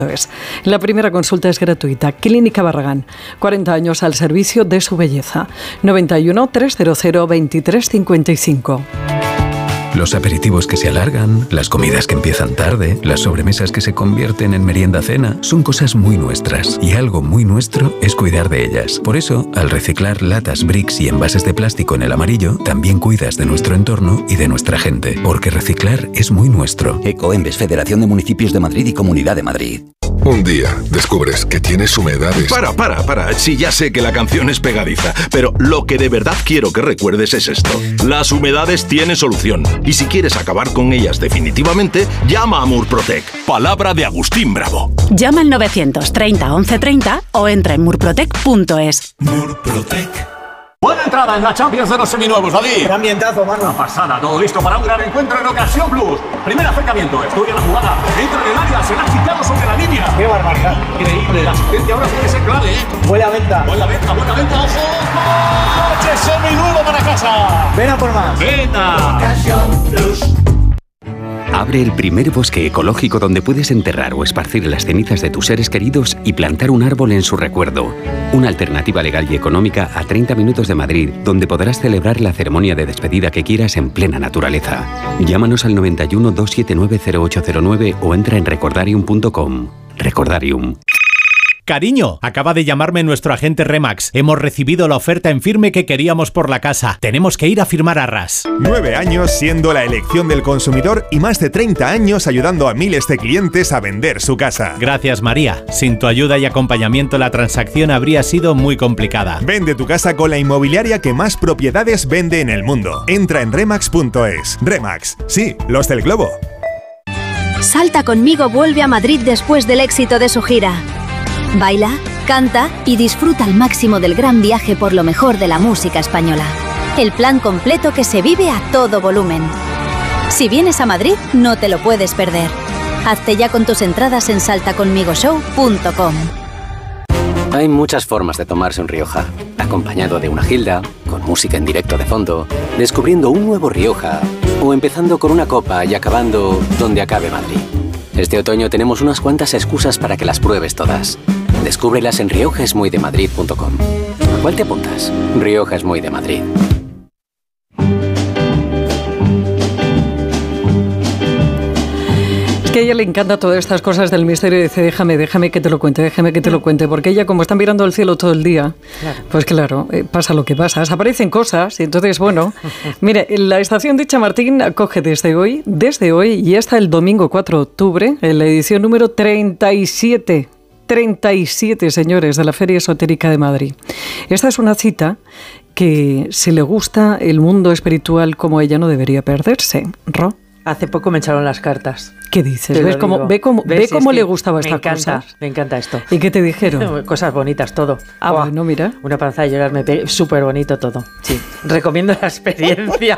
La primera consulta es gratuita. Clínica Barragán, 40 años al servicio de su belleza. 91 300 2355. Los aperitivos que se alargan, las comidas que empiezan tarde, las sobremesas que se convierten en merienda-cena, son cosas muy nuestras. Y algo muy nuestro es cuidar de ellas. Por eso, al reciclar latas, bricks y envases de plástico en el amarillo, también cuidas de nuestro entorno y de nuestra gente. Porque reciclar es muy nuestro. Ecoembes, Federación de Municipios de Madrid y Comunidad de Madrid. Un día descubres que tienes humedades. Para. Sí, ya sé que la canción es pegadiza, pero lo que de verdad quiero que recuerdes es esto. Las humedades tienen solución. Y si quieres acabar con ellas definitivamente, llama a Murprotec. Palabra de Agustín Bravo. Llama al 930 1130 o entra en murprotec.es. Murprotec. Buena entrada en la Champions de los seminuevos, David. Gran ambientazo, mano. Una pasada, todo listo para un gran encuentro en Ocasión Plus. Primer acercamiento, estudia la jugada. Entra en el área, será quitado sobre la línea. ¡Qué barbaridad! Increíble, la asistencia ahora puede ser clave, Buena venta, ojo. ¡Coche seminuevo para casa! ven a por más. ¡Venta! Ocasión Plus. Abre el primer bosque ecológico donde puedes enterrar o esparcir las cenizas de tus seres queridos y plantar un árbol en su recuerdo. Una alternativa legal y económica a 30 minutos de Madrid, donde podrás celebrar la ceremonia de despedida que quieras en plena naturaleza. Llámanos al 91 279 0809 o entra en recordarium.com. Recordarium. Cariño, acaba de llamarme nuestro agente Remax. Hemos recibido la oferta en firme que queríamos por la casa. Tenemos que ir a firmar arras. 9 años siendo la elección del consumidor y más de 30 años ayudando a miles de clientes a vender su casa. Gracias, María. Sin tu ayuda y acompañamiento la transacción habría sido muy complicada. Vende tu casa con la inmobiliaria que más propiedades vende en el mundo. Entra en remax.es. Remax, sí, los del globo. Salta conmigo vuelve a Madrid después del éxito de su gira. Baila, canta y disfruta al máximo del gran viaje por lo mejor de la música española. El plan completo que se vive a todo volumen. Si vienes a Madrid, no te lo puedes perder. Hazte ya con tus entradas en saltaconmigoshow.com. Hay muchas formas de tomarse un Rioja. Acompañado de una gilda, con música en directo de fondo, descubriendo un nuevo Rioja o empezando con una copa y acabando donde acabe Madrid. Este otoño tenemos unas cuantas excusas para que las pruebes todas. Descúbrelas en riojaesmuydemadrid.com. ¿A cuál te apuntas? Rioja es muy de Madrid. Es que a ella le encanta todas estas cosas del misterio y dice, déjame que te lo cuente, porque ella, como está mirando al cielo todo el día, pues claro, pasa lo que pasa, aparecen cosas, y entonces, bueno, mire, la estación de Chamartín acoge desde hoy y hasta el domingo 4 de octubre, en la edición número 37, señores, de la Feria Esotérica de Madrid. Esta es una cita que, si le gusta el mundo espiritual como ella, no debería perderse. ¿Ro? Hace poco me echaron las cartas. ¿Qué dices? ¿Ves cómo le gustaba esta cosa? Me encanta esto. ¿Y qué te dijeron? Cosas bonitas, todo. Bueno, mira. Una panza de llorar, súper bonito todo. Sí, recomiendo la experiencia.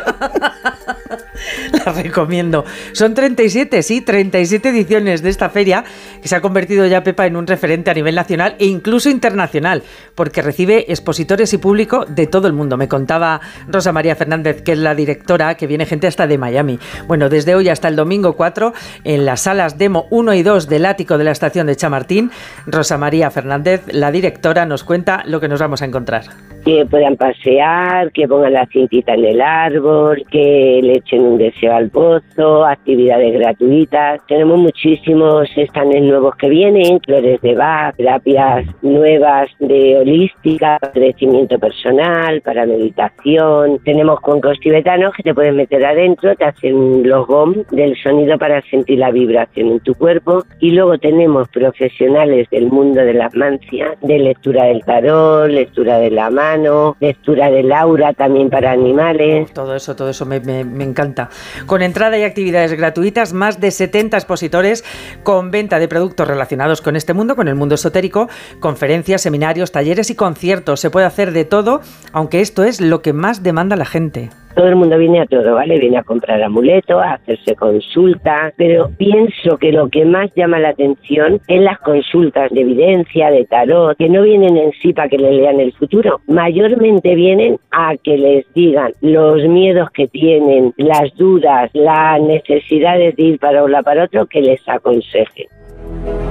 La recomiendo. Son 37 ediciones de esta feria que se ha convertido ya, Pepa, en un referente a nivel nacional e incluso internacional, porque recibe expositores y público de todo el mundo. Me contaba Rosa María Fernández, que es la directora, que viene gente hasta de Miami. Bueno, desde hoy hasta el domingo 4, en las salas Demo 1 y 2 del ático de la estación de Chamartín, Rosa María Fernández, la directora, nos cuenta lo que nos vamos a encontrar. Que puedan pasear, que pongan la cintita en el árbol, que le echen un deseo al pozo, actividades gratuitas. Tenemos muchísimos stands nuevos que vienen, flores de Bach, terapias nuevas de holística, crecimiento personal, para meditación. Tenemos cuencos tibetanos que te puedes meter adentro, te hacen los gong del sonido para sentir la vibración en tu cuerpo. Y luego tenemos profesionales del mundo de las mancias, de lectura del tarot, lectura de la mano, lectura del aura también para animales. Todo eso me encanta. Con entrada y actividades gratuitas, más de 70 expositores con venta de productos relacionados con este mundo, con el mundo esotérico, conferencias, seminarios, talleres y conciertos. Se puede hacer de todo, aunque esto es lo que más demanda la gente. Todo el mundo viene a todo, ¿vale? Viene a comprar amuletos, a hacerse consultas, pero pienso que lo que más llama la atención es las consultas de evidencia, de tarot, que no vienen en sí para que le lean el futuro. Mayormente vienen a que les digan los miedos que tienen, las dudas, las necesidades de ir para un lado para otro, que les aconsejen.